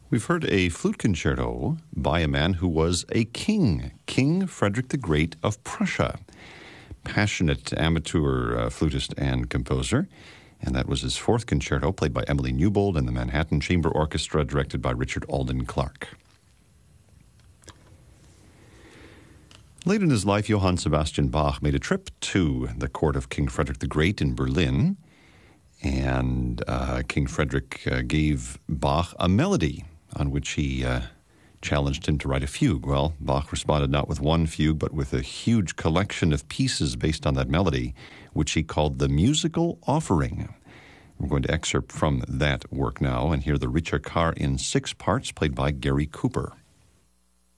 We've heard a flute concerto by a man who was a king, King Frederick the Great of Prussia. Passionate amateur flutist and composer. And that was his fourth concerto, played by Emily Newbold and the Manhattan Chamber Orchestra, directed by Richard Alden Clark. Late in his life, Johann Sebastian Bach made a trip to the court of King Frederick the Great in Berlin. And King Frederick gave Bach a melody on which he challenged him to write a fugue. Well, Bach responded not with one fugue, but with a huge collection of pieces based on that melody, which he called the Musical Offering. We're going to excerpt from that work now and hear the Ricercar in 6 parts, played by Gary Cooper.